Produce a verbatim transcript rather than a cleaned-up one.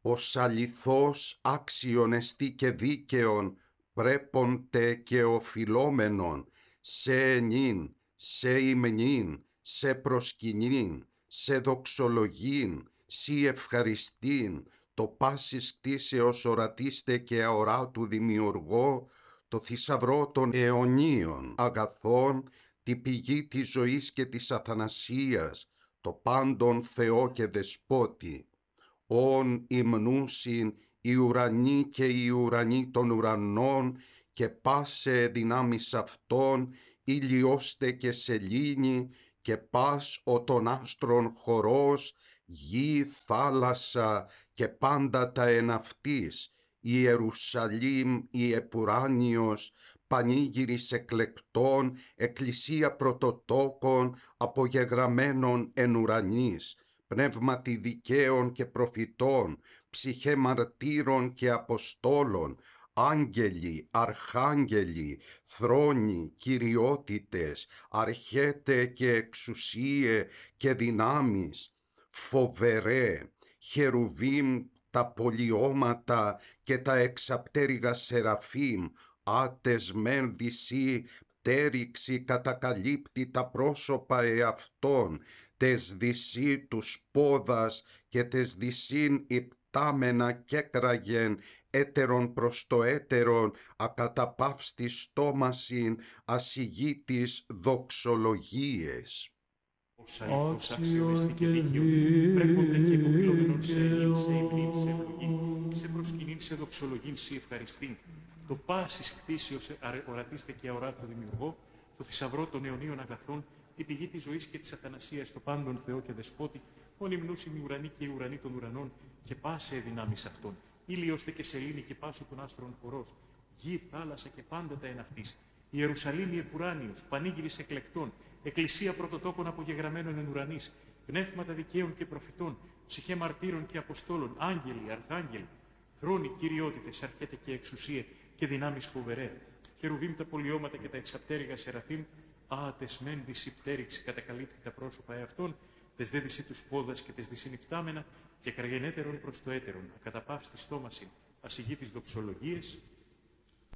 ως αληθώς άξιον εστί και δίκαιον, πρέποντε και οφειλόμενον, σε ενήν, σε υμνήν, σε προσκυνήν, σε δοξολογήν, σι ευχαριστήν, το πάσης κτίσεως ορατίστε και αοράτου δημιουργώ, το θησαυρό των αιωνίων αγαθών, τη πηγή της ζωής και της αθανασίας, το πάντων Θεό και Δεσπότη. Ον υμνούσιν οι ουρανοί και οι ουρανοί των ουρανών και πάσε δυνάμεις αυτών, ηλιώστε και σελήνη και πας ο των άστρων χορός, γη, θάλασσα και πάντα τα εν αυτής, η Ιερουσαλήμ η επουράνιος, πανήγυρης εκλεκτών, εκκλησία πρωτοτόκων, απογεγραμμένων εν ουρανής, πνεύματι δικαίων και προφητών, ψυχέ μαρτύρων και αποστόλων, άγγελοι, αρχάγγελοι, θρόνοι, κυριότητες, αρχέτε και εξουσίε και δυνάμεις, φοβερέ, χερουβίμ, τα πολιώματα και τα εξαπτέρυγα σεραφείμ, άτες μεν δυσί, πτέριξη κατακαλύπτει τα πρόσωπα εαυτών, τες δυσί τους πόδας και τες δυσίν υπτάμενα κέκραγεν, έτερον προς το έτερον, ακαταπαύστη στόμασιν, ασυγήτης δοξολογίες. Ως αληθώς άξιον και δίκαιο, πρέποντε και υποφιλόμενον σε ελήν, σε υμνήν, σε ευλογήν, σε προσκυνήν, σε δοξολογήν, σε ευχαριστήν, το πάσης κτίσεως ορατίστε και αοράτο δημιουργώ, το θησαυρό των αιωνίων αγαθών, την πηγή της ζωής και της αθανασίας, το πάντων Θεό και Δεσπότη, ον υμνούσιν οι ουρανοί και οι ουρανοί των ουρανών, και πάσε δυνάμεις αυτών, ήλιωστε και σελήνη και πάσου των άστρων χορός, γη, θάλασσα και πάντα τα εν αυτής. Η Ιερουσαλήμ η επουράνιος, πανήγυρης εκλεκτών, εκκλησία πρωτοτόκων απογεγραμμένων εν ουρανής, πνεύματα δικαίων και προφητών, ψυχέ μαρτύρων και αποστόλων, άγγελοι, αρχάγγελοι, θρόνοι, κυριότητες, αρχέτε και εξουσίε και δυνάμεις φοβερέ, χερουβίμ τα πολιώματα και τα εξαπτέρυγα σεραφείμ, άτες μεν δυσυπτέριξη κατακαλύπτει τα πρόσωπα εαυτών, τες δε δυσί τους πόδας και τες δυσυνυπτάμενα και κραγενέτερον προς το έτερον, ακαταπαύστη στόμασιν, ασυγήτης δοξολογίες,